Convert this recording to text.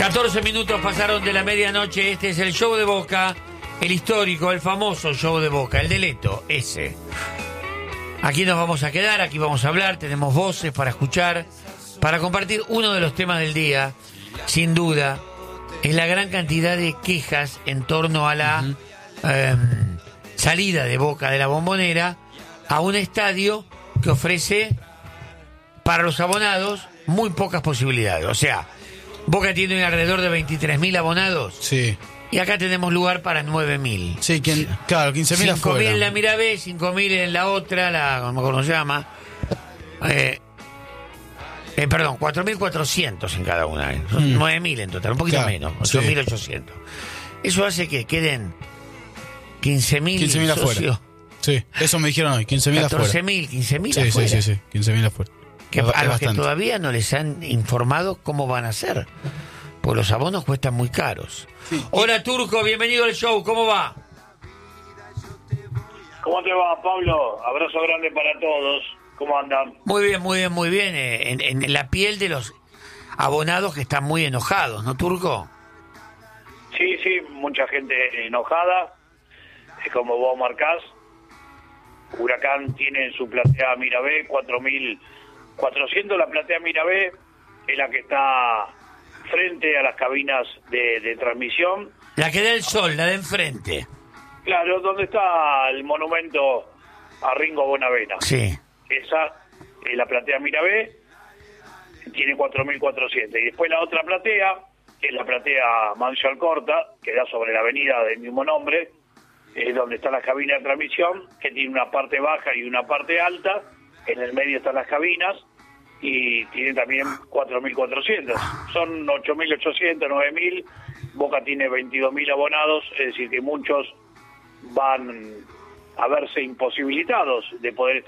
14 minutos pasaron de la medianoche. Este es el show de Boca, el histórico, el famoso show de Boca, el de Leto, ese. Aquí nos vamos a quedar, aquí vamos a hablar, tenemos voces para escuchar, para compartir uno de los temas del día. Sin duda, es la gran cantidad de quejas en torno a la salida de Boca de la Bombonera a un estadio que ofrece para los abonados muy pocas posibilidades. O sea, Boca tiene alrededor de 23.000 abonados. Sí. Y acá tenemos lugar para 9.000. Sí, claro, 15.000 afuera. 5.000 en la Mirabé, 5.000 en la otra, ¿cómo se llama? Perdón, 4.400 en cada una. Son 9.000 en total, un poquito menos, 8.800. Sí. Eso hace que queden 15.000 afuera. Sí, eso me dijeron hoy, 15.000 afuera. 14.000, 15.000 sí, afuera. Sí, 15.000 afuera. A los que todavía no les han informado cómo van a hacer, porque los abonos cuestan muy caros. Sí. Hola Turco, bienvenido al show, ¿cómo va? ¿Cómo te va, Pablo? Abrazo grande para todos. ¿Cómo andan? Muy bien, muy bien, muy bien. En la piel de los abonados que están muy enojados, ¿no, Turco? Sí, mucha gente enojada. Como vos marcás, Huracán tiene en su platea Mirabé 4.400. La platea Mirabé es la que está frente a las cabinas de transmisión. La que da el sol, la de enfrente. Claro, donde está el monumento a Ringo Bonavena. Sí. Esa es la platea Mirabé, tiene 4.400. Y después la otra platea, que es la platea Manso Alcorta, que da sobre la avenida del mismo nombre, es donde está la cabina de transmisión, que tiene una parte baja y una parte alta. En el medio están las cabinas y tiene también 4.400. Son 8.800, 9.000. Boca tiene 22.000 abonados, es decir que muchos van a verse imposibilitados de poder estar